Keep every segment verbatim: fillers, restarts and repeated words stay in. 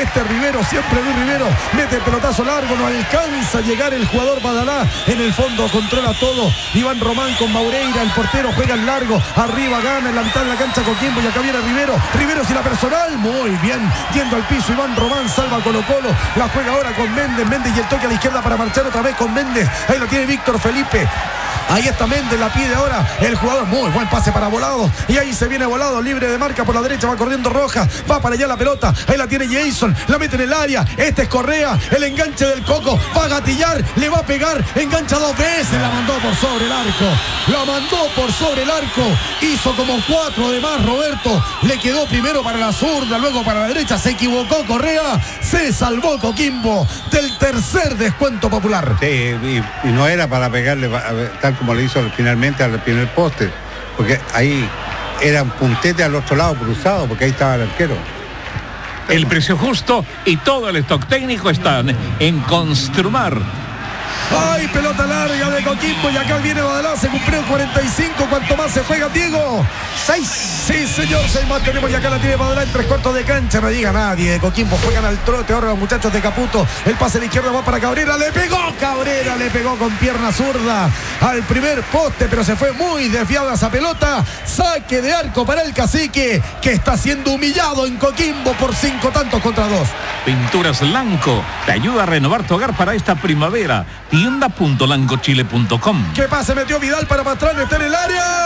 Este Rivero, siempre Luis Rivero, mete pelotazo largo, no alcanza a llegar el jugador Badalá. En el fondo controla todo Iván Román con Maureira, el portero juega en largo, arriba gana en la mitad de la cancha Coquimbo y acá viene Rivero. Rivero sin la personal, muy bien, yendo al piso Iván Román, salva Colo Colo, la juega ahora con Méndez, Méndez y el toque a la izquierda para marchar otra vez con Méndez. Ahí la tiene Víctor Felipe. Ahí está Méndez, la pide ahora el jugador, muy buen pase para Volado, y ahí se viene Volado, libre de marca por la derecha, va corriendo Rojas, va para allá la pelota, ahí la tiene Jason, la mete en el área, este es Correa, el enganche del Coco, va a gatillar, le va a pegar, engancha dos veces, la mandó por sobre el arco, la mandó por sobre el arco, hizo como cuatro de más Roberto, le quedó primero para la zurda, luego para la derecha, se equivocó Correa, se salvó Coquimbo del tercer descuento popular. Sí, y, y no era para pegarle tal como le hizo finalmente al primer poste, porque ahí era un puntete al otro lado cruzado, porque ahí estaba el arquero. El precio justo y todo el stock técnico están en Construmar. ¡Ay, pelota larga de Coquimbo! Y acá viene Badalá, se cumplió cuarenta y cinco. ¿Cuánto más se juega, Diego? Seis. Sí, señor, seis más tenemos y acá la tiene Badalá en tres cuartos de cancha. No diga nadie. Coquimbo juegan al trote ahora los muchachos de Caputo. El pase a la izquierda va para Cabrera. Le pegó Cabrera, le pegó con pierna zurda al primer poste, pero se fue muy desviada esa pelota. Saque de arco para el Cacique, que está siendo humillado en Coquimbo por cinco tantos contra dos. Pinturas Lanco te ayuda a renovar tu hogar para esta primavera. tienda punto lancochile punto com. ¿Qué pase? Metió Vidal para Pastrana, está en el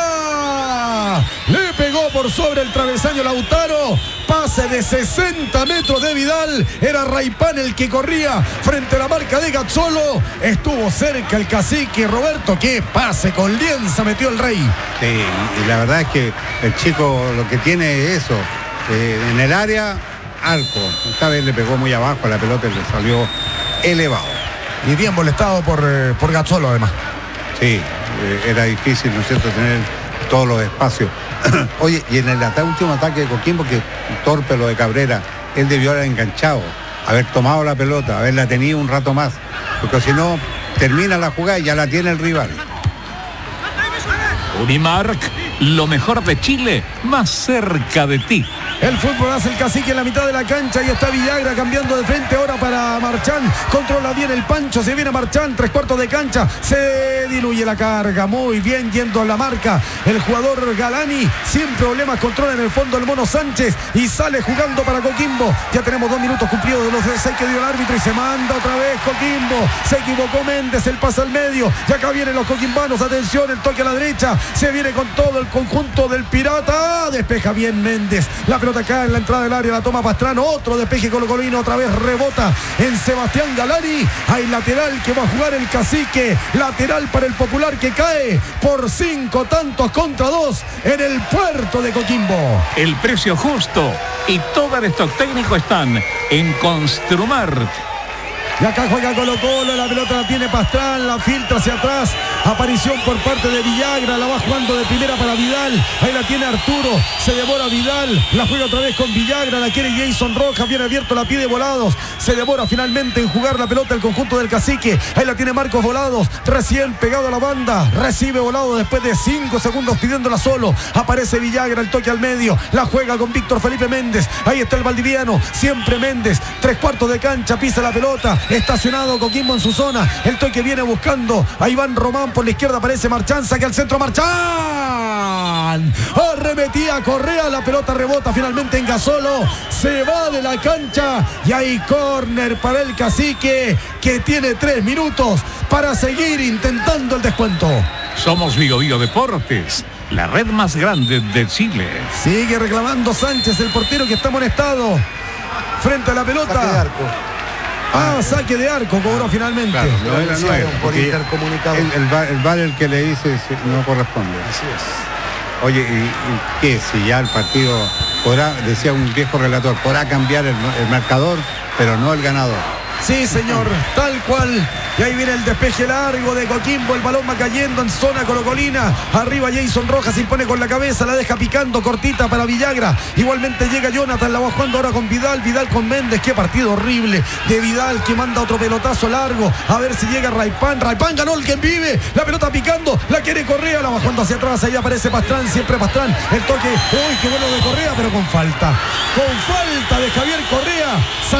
área. Le pegó por sobre el travesaño Lautaro. Pase de sesenta metros de Vidal. Era Raipán el que corría frente a la marca de Gazzolo. Estuvo cerca el Cacique. Roberto, qué pase con lienza metió el Rey. Sí, y la verdad es que el chico lo que tiene es eso. Eh, en el área, arco. Esta vez le pegó muy abajo a la pelota y le salió elevado. Y bien molestado por, eh, por Gazzolo además. Sí, eh, era difícil, ¿no es cierto?, tener todos los espacios. Oye, y en el ata- último ataque de Coquimbo, que torpe lo de Cabrera, él debió haber enganchado, haber tomado la pelota, haberla tenido un rato más, porque si no, termina la jugada y ya la tiene el rival. Unimark, lo mejor de Chile, más cerca de ti. El fútbol hace el Cacique en la mitad de la cancha y está Villagra cambiando de frente ahora para Marchán. Controla bien el Pancho, se viene Marchán, tres cuartos de cancha, se diluye la carga, muy bien yendo a la marca. El jugador Galani, sin problemas, controla en el fondo el Mono Sánchez y sale jugando para Coquimbo. Ya tenemos dos minutos cumplidos de los seis que dio el árbitro y se manda otra vez Coquimbo. Se equivocó Méndez, el pase al medio. Y acá vienen los coquimbanos, atención, el toque a la derecha. Se viene con todo el conjunto del Pirata. Despeja bien Méndez. La pelota acá en la entrada del área, la toma Pastrano, otro despeje colocolino, otra vez rebota en Sebastián Galani. Hay lateral que va a jugar el Cacique, lateral para el Popular que cae por cinco tantos contra dos en el puerto de Coquimbo. El precio justo y todo el stock técnico están en Construmar. Y acá juega Colo Colo, la pelota la tiene Pastrán, la filtra hacia atrás. Aparición por parte de Villagra, la va jugando de primera para Vidal. Ahí la tiene Arturo, se devora Vidal, la juega otra vez con Villagra, la quiere Jason Rojas, viene abierto, la pide Volados. Se devora finalmente en jugar la pelota el conjunto del Cacique. Ahí la tiene Marcos Volados, recién pegado a la banda. Recibe Volados después de cinco segundos pidiéndola solo. Aparece Villagra, el toque al medio, la juega con Víctor Felipe Méndez. Ahí está el valdiviano, siempre Méndez. Tres cuartos de cancha, pisa la pelota. Estacionado Coquimbo en su zona. El toque viene buscando a Iván Román por la izquierda. Aparece Marchán, saque al centro Marchán. Arremetía Correa, la pelota rebota finalmente en Gazzolo. Se va de la cancha y hay córner para el Cacique, que tiene tres minutos para seguir intentando el descuento. Somos Vigo Vigo Deportes, la red más grande de Chile. Sigue reclamando Sánchez, el portero que está amonestado frente a la pelota. Saque de arco. Ah, saque de arco cobró finalmente. Claro, no, no, no es, por intercomunicado. El, el, bar, el bar el que le dice no corresponde. Así es. Oye, ¿y, y qué? Si ya el partido podrá, decía un viejo relator, podrá cambiar el, el marcador, pero no el ganador. Sí, señor, tal cual. Y ahí viene el despeje largo de Coquimbo. El balón va cayendo en zona colocolina. Arriba Jason Rojas se impone con la cabeza. La deja picando cortita para Villagra. Igualmente llega Jonathan. La va jugando ahora con Vidal. Vidal con Méndez. Qué partido horrible de Vidal, que manda otro pelotazo largo. A ver si llega Raipán. Raipán ganó el que vive. La pelota picando. La quiere Correa. La va jugando hacia atrás. Ahí aparece Pastrán. Siempre Pastrán. El toque. Uy, qué bueno de Correa, pero con falta. Con falta de Javier Correa.